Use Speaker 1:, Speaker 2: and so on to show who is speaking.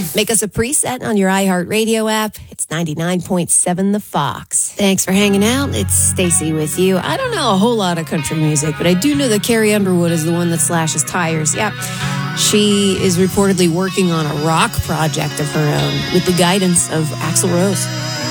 Speaker 1: Make us a preset on your iHeartRadio app. It's 99.7 The Fox. Thanks for hanging out. It's Stacy with you. I don't know a whole lot of country music, but I do know that Carrie Underwood is the one that slashes tires. Yeah. She is reportedly working on a rock project of her own with the guidance of Axl Rose.